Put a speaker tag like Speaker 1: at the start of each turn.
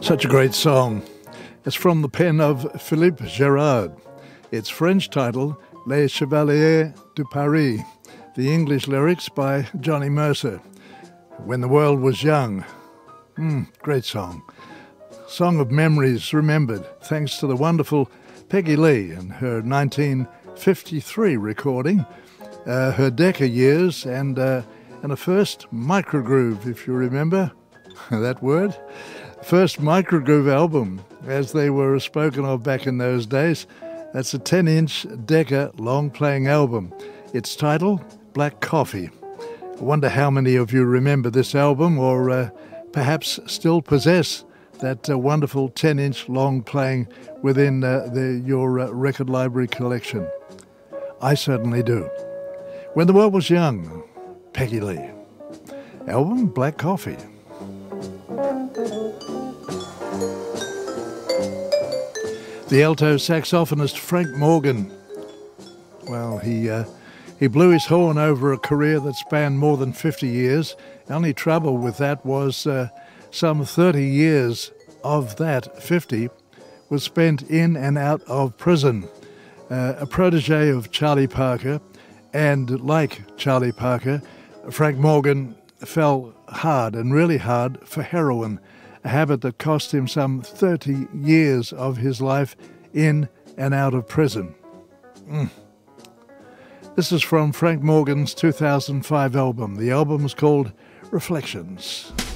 Speaker 1: Such a great song. It's from the pen of Philippe Gerard. Its French title, Les Chevaliers de Paris. The English lyrics by Johnny Mercer. When the World Was Young. Great song. Song of memories remembered, thanks to the wonderful Peggy Lee and her 1953 recording, her Decca years, and a first microgroove, if you remember that word. First microgroove album, as they were spoken of back in those days. That's a 10-inch Decca long-playing album. Its title, Black Coffee. I wonder how many of you remember this album, or perhaps still possess that wonderful 10-inch long-playing within your record library collection. I certainly do. When the World Was Young, Peggy Lee. Album, Black Coffee. The alto saxophonist Frank Morgan, well, he blew his horn over a career that spanned more than 50 years. The only trouble with that was some 30 years of that 50 was spent in and out of prison. A protege of Charlie Parker, and like Charlie Parker, Frank Morgan fell hard and really hard for heroin, a habit that cost him some 30 years of his life in and out of prison. This is from Frank Morgan's 2005 album. The album is called Reflections.